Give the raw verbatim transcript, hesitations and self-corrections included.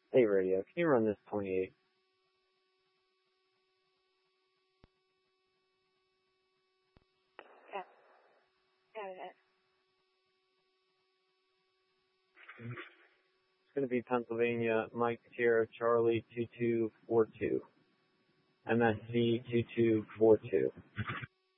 Hey radio, can you run this twenty-eight? Yeah. Yeah. It's going to be Pennsylvania, Mike Sierra Charlie two two four two. M S C two two four two.